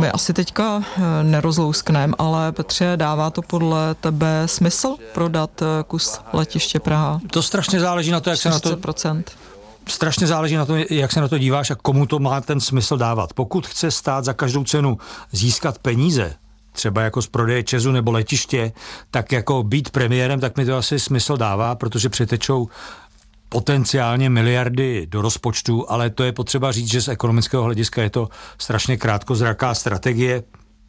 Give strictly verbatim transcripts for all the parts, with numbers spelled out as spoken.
my asi teďka nerozlouskneme, ale Petře, dává to podle tebe smysl prodat kus letiště Praha? To strašně záleží na to, jak čtyřicet se na to... procent. Strašně záleží na to, jak se na to díváš a komu to má ten smysl dávat. Pokud chce stát za každou cenu získat peníze, třeba jako z prodeje ČEZu nebo letiště, tak jako být premiérem, tak mi to asi smysl dává, protože přitečou potenciálně miliardy do rozpočtu, ale to je potřeba říct, že z ekonomického hlediska je to strašně krátkozraká strategie,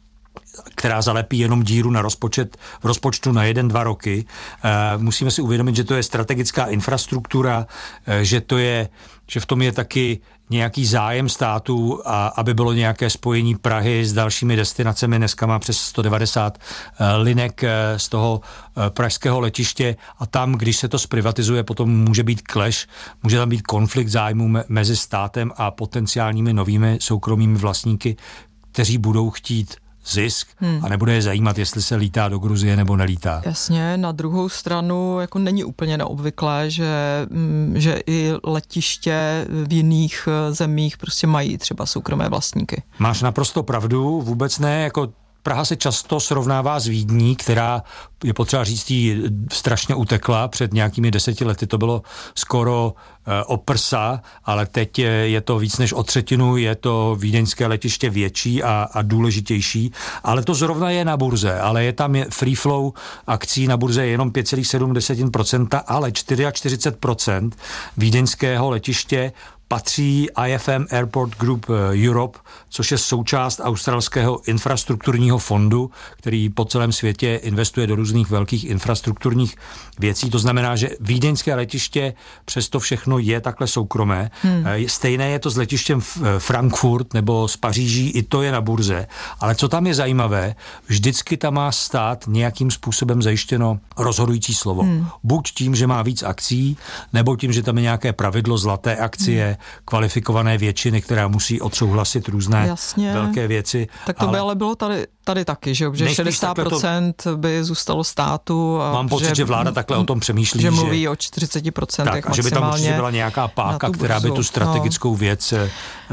která zalepí jenom díru na rozpočet, v rozpočtu na jeden, dva roky. E, musíme si uvědomit, že to je strategická infrastruktura, e, že to je, že v tom je taky nějaký zájem státu, a aby bylo nějaké spojení Prahy s dalšími destinacemi. Dneska má přes sto devadesát e, linek e, z toho e, pražského letiště a tam, když se to zprivatizuje, potom může být clash, může tam být konflikt zájmů me, mezi státem a potenciálními novými soukromými vlastníky, kteří budou chtít zisk hmm. a nebude je zajímat, jestli se lítá do Gruzie nebo nelítá. Jasně, na druhou stranu jako není úplně neobvyklé, že, že i letiště v jiných zemích prostě mají třeba soukromé vlastníky. Máš naprosto pravdu, vůbec ne, jako Praha se často srovnává s Vídní, která, je potřeba říct, jí strašně utekla. Před nějakými deseti lety to bylo skoro e, o prsa, ale teď je, je to víc než o třetinu, je to vídeňské letiště větší a, a důležitější. Ale to zrovna je na burze, ale je tam je free flow akcí na burze je jenom pět celá sedm procenta, ale čtyřicet čtyři procent vídeňského letiště patří I F M Airport Group Europe, což je součást australského infrastrukturního fondu, který po celém světě investuje do různých velkých infrastrukturních věcí. To znamená, že vídeňské letiště přesto všechno je takhle soukromé. Hmm. Stejné je to s letištěm Frankfurt nebo z Paříží, i to je na burze. Ale co tam je zajímavé, vždycky tam má stát nějakým způsobem zajištěno rozhodující slovo. Hmm. Buď tím, že má víc akcí, nebo tím, že tam je nějaké pravidlo zlaté akcie, hmm. kvalifikované většiny, která musí odsouhlasit různé Jasně. velké věci. Tak to ale... by ale bylo tady, tady taky, že, že šedesát procent to... by zůstalo státu. A mám pocit, že, že vláda takhle o tom přemýšlí. Že mluví že... o čtyřicet procent tak, a že by tam určitě byla nějaká páka, která by tu strategickou no. věc uh,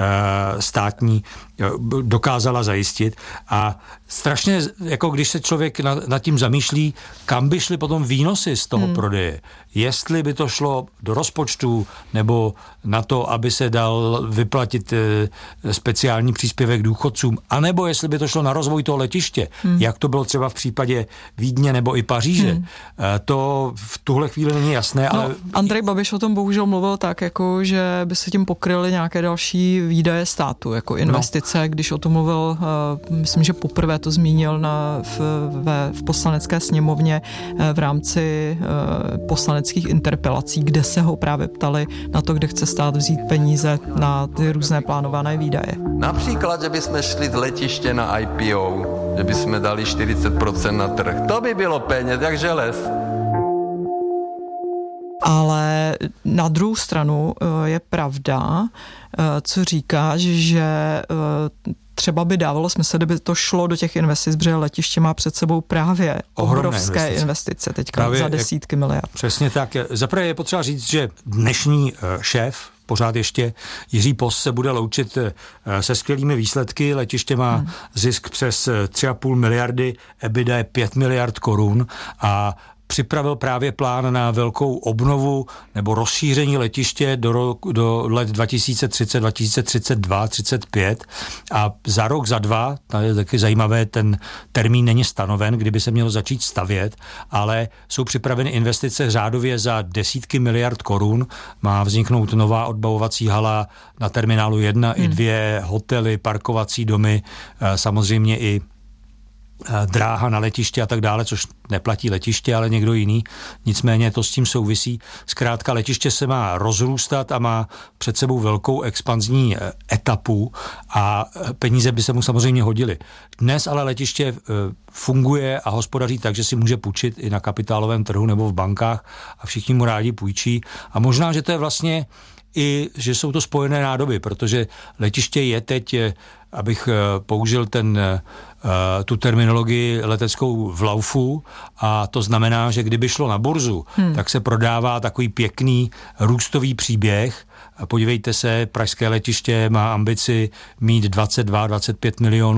státní uh, dokázala zajistit. A strašně, jako když se člověk nad, nad tím zamýšlí, kam by šly potom výnosy z toho hmm. prodeje. Jestli by to šlo do rozpočtu, nebo na to, aby se dal vyplatit uh, speciální příspěvek důchodcům, anebo jestli by to šlo na rozvoj toho letiště, hmm. jak to bylo třeba v případě Vídně nebo i Paříže. Hmm. To v tuhle chvíli není jasné. No, ale... Andrej Babiš o tom bohužel mluvil tak, jako, že by se tím pokryly nějaké další výdaje státu, jako investice, no. Když o tom mluvil, uh, myslím, že poprvé to zmínil na, v, ve, v poslanecké sněmovně uh, v rámci uh, poslaneckých interpelací, kde se ho právě ptali na to, kde chce stát vzít peníze na ty různé plánované výdaje. Například, že bychom šli z letiště na I P O, že bychom dali čtyřicet procent na trh. To by bylo peněz, jak želez. Ale na druhou stranu je pravda, co říkáš, že třeba by dávalo smysl, kdyby to šlo do těch investic, protože letiště má před sebou právě obrovské investice, investice teďka právě za desítky jak, miliard. Přesně tak. Zaprvé je potřeba říct, že dnešní šéf pořád ještě Jiří Pos se bude loučit se skvělými výsledky. Letiště má hmm. zisk přes tři a půl miliardy, EBITDA je pět miliard korun a připravil právě plán na velkou obnovu nebo rozšíření letiště do, roku, do let dva tisíce třicet, dva tisíce třicet dva, třicet pět a za rok, za dva, to je taky zajímavé, ten termín není stanoven, kdyby se mělo začít stavět, ale jsou připraveny investice řádově za desítky miliard korun. Má vzniknout nová odbavovací hala na terminálu jedna hmm. i dvě, hotely, parkovací domy, samozřejmě i dráha na letiště a tak dále, což neplatí letiště, ale někdo jiný. Nicméně to s tím souvisí. Zkrátka letiště se má rozrůstat a má před sebou velkou expanzní etapu a peníze by se mu samozřejmě hodily. Dnes ale letiště funguje a hospodaří tak, že si může půjčit i na kapitálovém trhu nebo v bankách a všichni mu rádi půjčí. A možná, že to je vlastně i, že jsou to spojené nádoby, protože letiště je teď, abych použil ten, tu terminologii leteckou v laufu, a to znamená, že kdyby šlo na burzu, hmm. tak se prodává takový pěkný růstový příběh. Podívejte se, pražské letiště má ambici mít dvacet dva, dvacet pět milionů